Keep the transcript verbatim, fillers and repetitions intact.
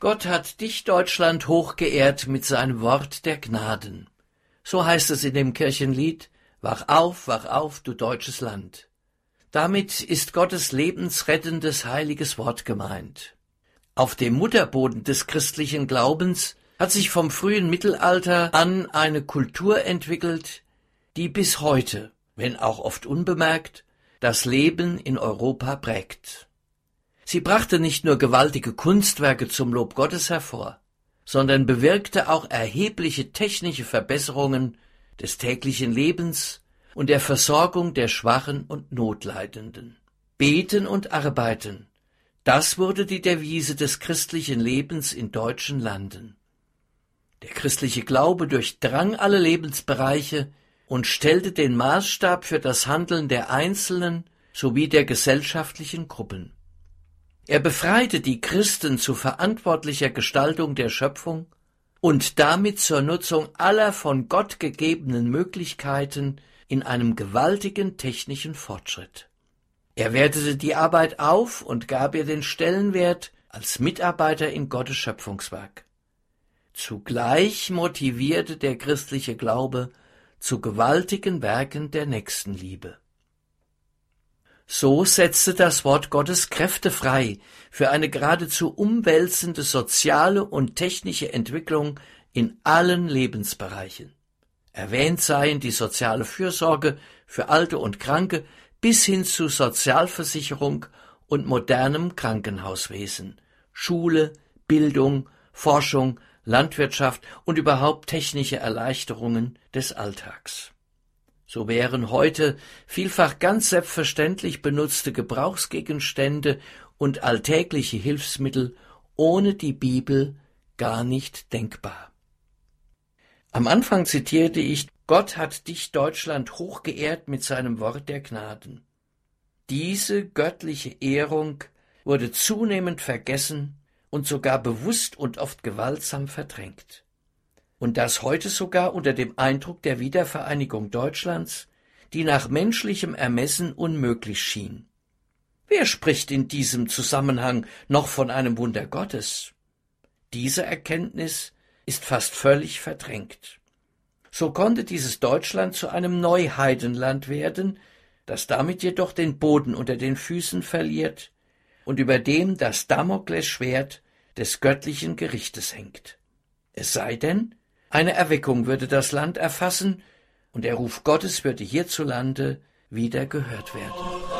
Gott hat dich, Deutschland, hochgeehrt mit seinem Wort der Gnaden. So heißt es in dem Kirchenlied: Wach auf, wach auf, du deutsches Land. Damit ist Gottes lebensrettendes heiliges Wort gemeint. Auf dem Mutterboden des christlichen Glaubens hat sich vom frühen Mittelalter an eine Kultur entwickelt, die bis heute, wenn auch oft unbemerkt, das Leben in Europa prägt. Sie brachte nicht nur gewaltige Kunstwerke zum Lob Gottes hervor, sondern bewirkte auch erhebliche technische Verbesserungen des täglichen Lebens und der Versorgung der Schwachen und Notleidenden. Beten und arbeiten, das wurde die Devise des christlichen Lebens in deutschen Landen. Der christliche Glaube durchdrang alle Lebensbereiche und stellte den Maßstab für das Handeln der Einzelnen sowie der gesellschaftlichen Gruppen. Er befreite die Christen zu verantwortlicher Gestaltung der Schöpfung und damit zur Nutzung aller von Gott gegebenen Möglichkeiten in einem gewaltigen technischen Fortschritt. Er wertete die Arbeit auf und gab ihr den Stellenwert als Mitarbeiter in Gottes Schöpfungswerk. Zugleich motivierte der christliche Glaube zu gewaltigen Werken der Nächstenliebe. So setzte das Wort Gottes Kräfte frei für eine geradezu umwälzende soziale und technische Entwicklung in allen Lebensbereichen. Erwähnt seien die soziale Fürsorge für Alte und Kranke bis hin zu Sozialversicherung und modernem Krankenhauswesen, Schule, Bildung, Forschung, Landwirtschaft und überhaupt technische Erleichterungen des Alltags. So wären heute vielfach ganz selbstverständlich benutzte Gebrauchsgegenstände und alltägliche Hilfsmittel ohne die Bibel gar nicht denkbar. Am Anfang zitierte ich: Gott hat dich, Deutschland, hochgeehrt mit seinem Wort der Gnaden. Diese göttliche Ehrung wurde zunehmend vergessen und sogar bewusst und oft gewaltsam verdrängt. Und das heute sogar unter dem Eindruck der Wiedervereinigung Deutschlands, die nach menschlichem Ermessen unmöglich schien. Wer spricht in diesem Zusammenhang noch von einem Wunder Gottes? Diese Erkenntnis ist fast völlig verdrängt. So konnte dieses Deutschland zu einem Neuheidenland werden, das damit jedoch den Boden unter den Füßen verliert und über dem das Damoklesschwert des göttlichen Gerichtes hängt. Es sei denn, eine Erweckung würde das Land erfassen und der Ruf Gottes würde hierzulande wieder gehört werden.